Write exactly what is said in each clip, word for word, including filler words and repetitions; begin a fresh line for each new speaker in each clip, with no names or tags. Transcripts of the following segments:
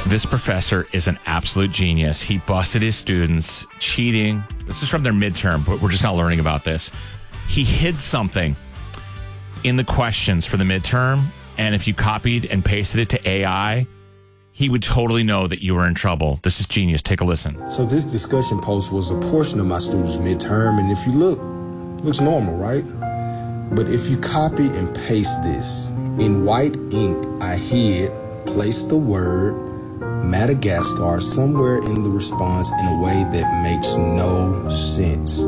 This professor is an absolute genius. He busted his students cheating. This is from their midterm, but we're just not learning about this. He hid something in the questions for the midterm, and if you copied and pasted it to A I, he would totally know that you were in trouble. This is genius. Take a listen.
So this discussion post was a portion of my students' midterm, and if you look, it looks normal, right? But if you copy and paste this, in white ink, I hid, placed the word Madagascar somewhere in the response in a way that makes no sense.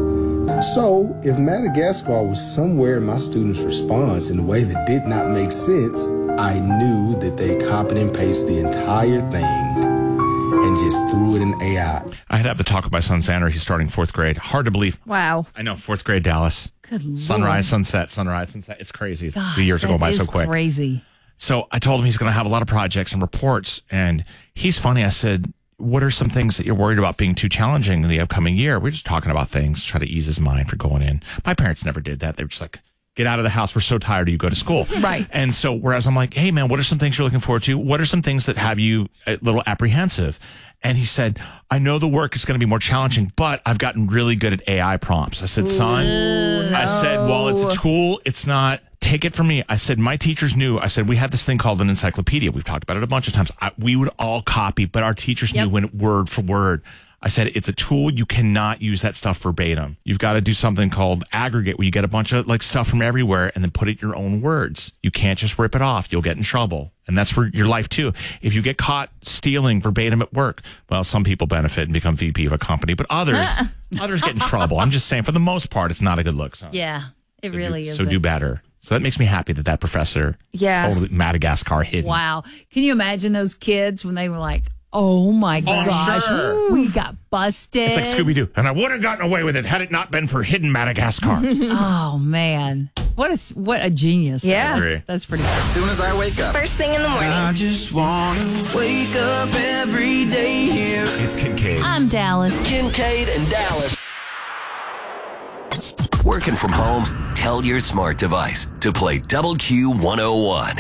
So, if Madagascar was somewhere in my students' response in a way that did not make sense, I knew that they copied and pasted the entire thing and just threw it in A I.
I had to have the talk with my son, Xander. He's starting fourth grade. Hard to believe.
Wow.
I know, fourth grade Dallas.
Good Lord.
Sunrise, sunset, sunrise, sunset. It's crazy.
Gosh,
the years go by so quick.
Crazy.
So I told him he's going to have a lot of projects and reports, and he's funny. I said, what are some things that you're worried about being too challenging in the upcoming year? We're just talking about things, try to ease his mind for going in. My parents never did that. They were just like, get out of the house. We're so tired of you. Go to school.
Right.
And so whereas I'm like, hey, man, what are some things you're looking forward to? What are some things that have you a little apprehensive? And he said, I know the work is going to be more challenging, but I've gotten really good at A I prompts. I said, son,
Ooh, no.
I said, well, it's a tool. It's not. Take it from me. I said, my teachers knew. I said, we had this thing called an encyclopedia. We've talked about it a bunch of times. I, we would all copy, but our teachers
Yep.
knew when word for word. I said, it's a tool. You cannot use that stuff verbatim. You've got to do something called aggregate, where you get a bunch of like stuff from everywhere and then put it in your own words. You can't just rip it off. You'll get in trouble. And that's for your life too. If you get caught stealing verbatim at work, well, some people benefit and become V P of a company, but others, others get in trouble. I'm just saying, for the most part, it's not a good look. So.
Yeah, it
So
really
do,
is.
So do better. So that makes me happy that that professor
Yeah.
totally Madagascar hidden.
Wow. Can you imagine those kids when they were like, oh my gosh,
sure.
we got busted.
It's like Scooby-Doo. And I would have gotten away with it had it not been for hidden Madagascar.
Oh, man. What a, what a genius.
Yeah.
I agree.
That's, that's pretty cool.
As soon as I wake up.
First thing in the morning.
I just want to wake up every day here.
It's Kincaid.
I'm Dallas.
Kincaid and Dallas. Working from home? Tell your smart device to play Double Q one oh one.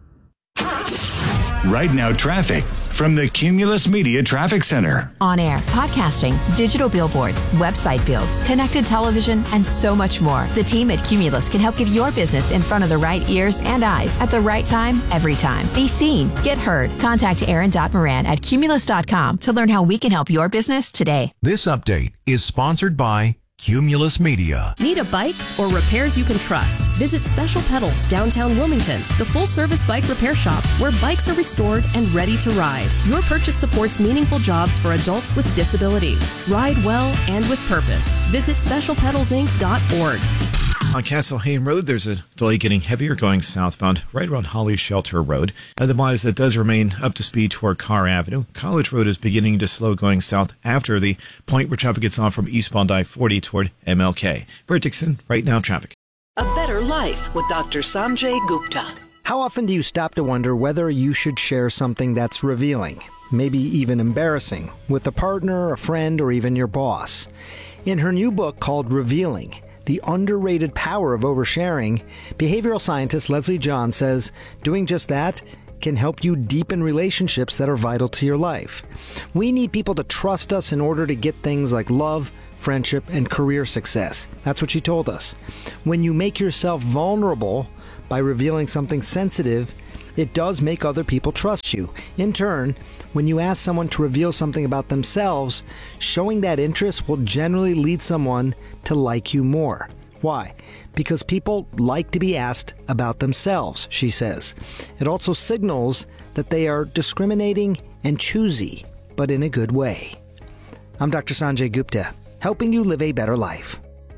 Right now, traffic from the Cumulus Media Traffic Center.
On air, podcasting, digital billboards, website builds, connected television, and so much more. The team at Cumulus can help get your business in front of the right ears and eyes at the right time, every time. Be seen, get heard. Contact Aaron Moran at cumulus dot com to learn how we can help your business today.
This update is sponsored by Cumulus Media.
Need a bike or repairs you can trust? Visit Special Pedals downtown Wilmington, the full-service bike repair shop where bikes are restored and ready to ride. Your purchase supports meaningful jobs for adults with disabilities. Ride well and with purpose. Visit special pedals inc dot org.
On Castle Hayne Road, there's a delay getting heavier going southbound right around Holly Shelter Road. Otherwise, that does remain up to speed toward Carr Avenue. College Road is beginning to slow going south after the point where traffic gets off from eastbound I forty toward M L K. Bert Dixon, right now traffic.
A better life with Doctor Sanjay Gupta.
How often do you stop to wonder whether you should share something that's revealing, maybe even embarrassing, with a partner, a friend, or even your boss? In her new book called Revealing, The Underrated Power of Oversharing, behavioral scientist Leslie John says doing just that can help you deepen relationships that are vital to your life. We need people to trust us in order to get things like love, friendship, and career success. That's what she told us. When you make yourself vulnerable by revealing something sensitive, it does make other people trust you. In turn, when you ask someone to reveal something about themselves, showing that interest will generally lead someone to like you more. Why? Because people like to be asked about themselves, she says. It also signals that they are discriminating and choosy, but in a good way. I'm Doctor Sanjay Gupta, helping you live a better life.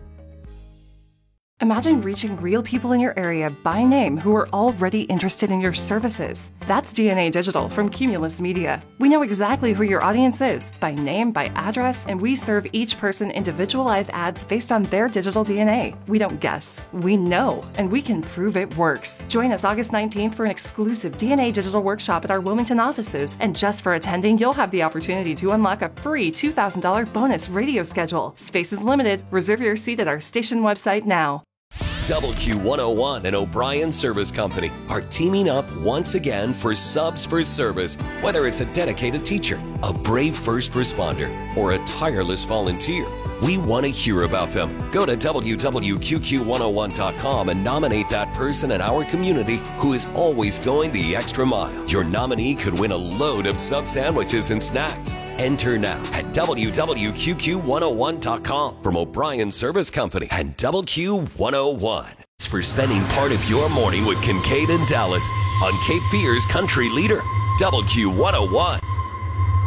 Imagine reaching real people in your area by name who are already interested in your services. That's D N A Digital from Cumulus Media. We know exactly who your audience is by name, by address, and we serve each person individualized ads based on their digital D N A. We don't guess, we know, and we can prove it works. Join us August nineteenth for an exclusive D N A Digital workshop at our Wilmington offices. And just for attending, you'll have the opportunity to unlock a free two thousand dollars bonus radio schedule. Space is limited. Reserve your seat at our station website now.
Double Q one oh one and O'Brien Service Company are teaming up once again for Subs for Service. Whether it's a dedicated teacher, a brave first responder, or a tireless volunteer, we want to hear about them. Go to w w w dot q q one oh one dot com and nominate that person in our community who is always going the extra mile. Your nominee could win a load of sub sandwiches and snacks. Enter now at w w w dot q q one oh one dot com from O'Brien Service Company and Double Q one oh one. It's for spending part of your morning with Kincaid and Dallas on Cape Fear's Country Leader, Double Q one oh one.